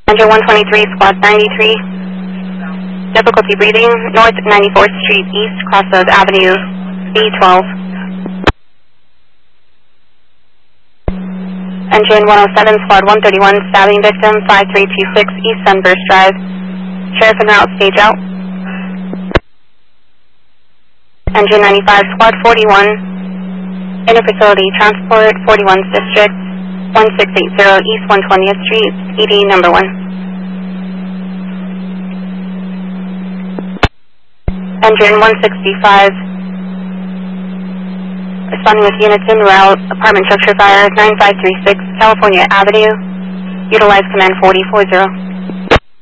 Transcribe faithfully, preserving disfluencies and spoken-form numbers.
Engine one twenty-three, squad ninety-three. Difficulty breathing, North ninety-fourth Street East, Crossroads Avenue, B twelve. Engine one oh seven, squad one thirty-one, stabbing victim, five three two six East Sunburst Drive. Sheriff en route, stage out. Engine ninety-five, squad forty-one, interfacility transport, forty-one District, one six eight zero East one twentieth Street, E D number one. Engine one sixty-five, responding with units en route, apartment structure fire, nine five three six California Avenue, utilize command forty forty.